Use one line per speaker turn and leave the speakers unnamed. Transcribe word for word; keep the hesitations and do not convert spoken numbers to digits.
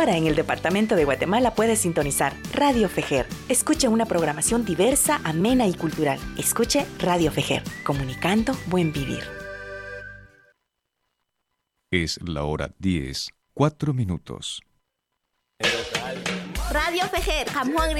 Ahora en el departamento de Guatemala puedes sintonizar Radio Fejer. Escuche una programación diversa, amena y cultural. Escuche Radio Fejer, comunicando buen vivir.
Es la hora diez, cuatro minutos.
Radio Fejer, Juan